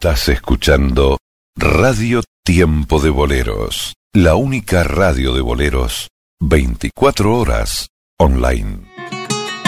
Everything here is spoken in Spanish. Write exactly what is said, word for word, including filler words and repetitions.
Estás escuchando Radio Tiempo de Boleros, la única radio de boleros, veinticuatro horas online.